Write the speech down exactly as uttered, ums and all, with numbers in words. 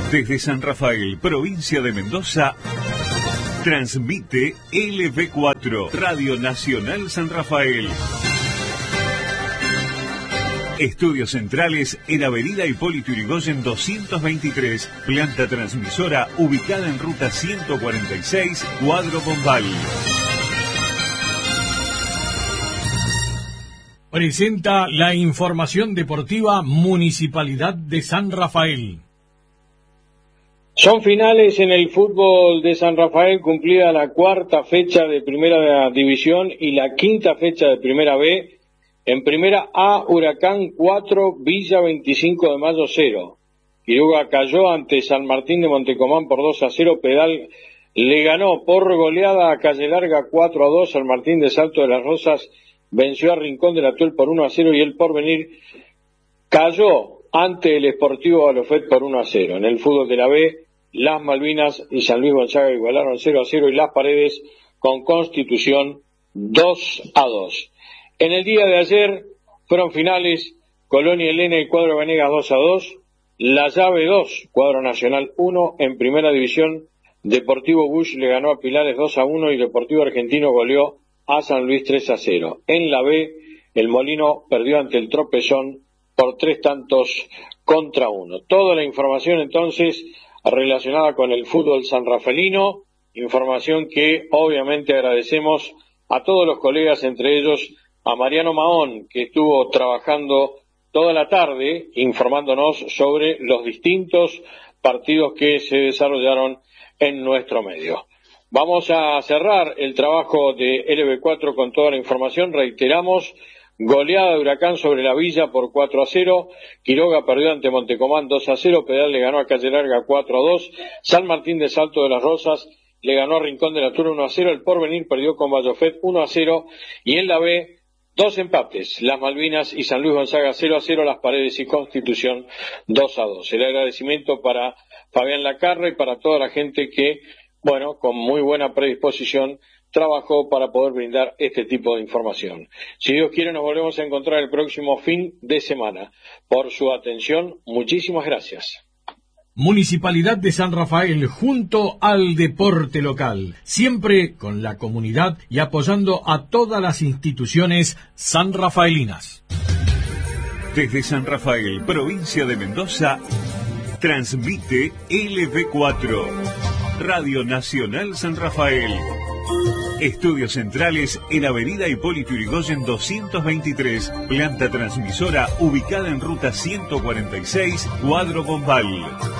Desde San Rafael, provincia de Mendoza, transmite L V cuatro, Radio Nacional San Rafael. Estudios centrales en Avenida Hipólito Yrigoyen doscientos veintitrés, planta transmisora ubicada en ruta ciento cuarenta y seis, Cuadro Bombal. Presenta la información deportiva Municipalidad de San Rafael. Son finales en el fútbol de San Rafael, cumplida la cuarta fecha de Primera División y la quinta fecha de Primera B. En Primera A, Huracán cuatro, Villa veinticinco de Mayo cero. Quiruga cayó ante San Martín de Montecomán por dos a cero. Pedal le ganó por goleada a Calle Larga cuatro a dos. San Martín de Salto de las Rosas venció a Rincón de la Tuel por uno a cero. Y el Porvenir cayó ante el Sportivo Balofet por uno a cero. En el fútbol de la B, Las Malvinas y San Luis Gonzaga igualaron cero a cero y Las Paredes con Constitución dos a dos. En el día de ayer fueron finales Colonia Elena y Cuadro Venegas dos a dos, La Llave dos, Cuadro Nacional uno. En Primera División, Deportivo Bush le ganó a Pilares dos a uno y Deportivo Argentino goleó a San Luis tres a cero. En la B, el Molino perdió ante el Tropezón por tres tantos contra uno. Toda la información entonces relacionada con el fútbol sanrafaelino, información que obviamente agradecemos a todos los colegas, entre ellos a Mariano Mahón, que estuvo trabajando toda la tarde informándonos sobre los distintos partidos que se desarrollaron en nuestro medio. Vamos a cerrar el trabajo de L V cuatro con toda la información. Reiteramos: goleada de Huracán sobre la Villa por cuatro a cero, Quiroga perdió ante Montecomán dos a cero, Pedal le ganó a Calle Larga cuatro a dos, San Martín de Salto de las Rosas le ganó a Rincón de la Tuel uno a cero, el Porvenir perdió con Vallofet uno a cero, y en la B, dos empates, Las Malvinas y San Luis Gonzaga cero a cero, Las Paredes y Constitución dos a dos. El agradecimiento para Fabián Lacarra y para toda la gente que, bueno, con muy buena predisposición, trabajó para poder brindar este tipo de información. Si Dios quiere, nos volvemos a encontrar el próximo fin de semana. Por su atención, muchísimas gracias. Municipalidad de San Rafael, junto al deporte local, siempre con la comunidad y apoyando a todas las instituciones sanrafaelinas. Desde San Rafael, provincia de Mendoza, transmite L V cuatro, Radio Nacional San Rafael. Estudios centrales en Avenida Hipólito Yrigoyen doscientos veintitrés, planta transmisora ubicada en ruta ciento cuarenta y seis, Cuadro Bombal.